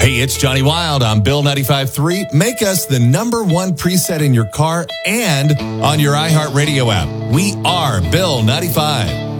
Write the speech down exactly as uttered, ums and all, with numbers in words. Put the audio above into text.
Hey, it's Johnny Wild on Bill ninety-five point three. Make us the number one preset in your car and on your iHeartRadio app. We are Bill ninety-five.